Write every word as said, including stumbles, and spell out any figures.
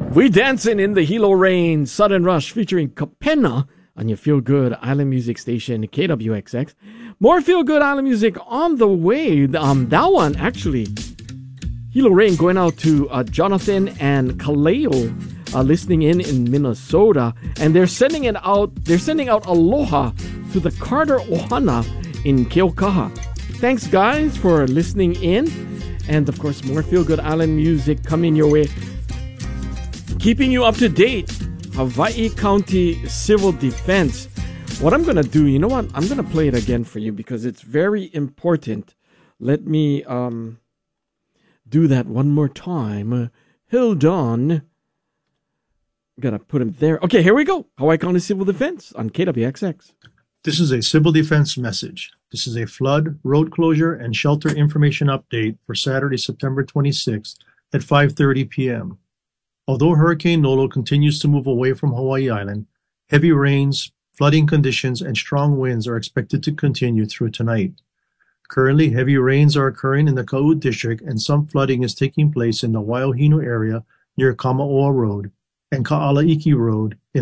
We dancing in the Hilo Rain, Sudden Rush featuring Kapena on your Feel Good Island Music Station, K W X X. More Feel Good Island Music on the way. Um, that one actually, Hilo Rain going out to uh, Jonathan and Kaleo, uh, listening in in Minnesota, and they're sending it out. They're sending out aloha to the Carter Ohana in Keaukaha. Thanks, guys, for listening in, and of course, more Feel Good Island Music coming your way. Keeping you up to date, Hawaii County Civil Defense. What I'm going to do, you know what? I'm going to play it again for you because it's very important. Let me um, do that one more time. Uh, hold on. Got to put him there. Okay, here we go. Hawaii County Civil Defense on K W X X. This is a civil defense message. This is a flood, road closure, and shelter information update for Saturday, September twenty-sixth at five thirty p.m. Although Hurricane Nolo continues to move away from Hawaii Island, heavy rains, flooding conditions, and strong winds are expected to continue through tonight. Currently, heavy rains are occurring in the Kau district, and some flooding is taking place in the Waiohinu area near Kamaoa Road and Ka'alaiki Road in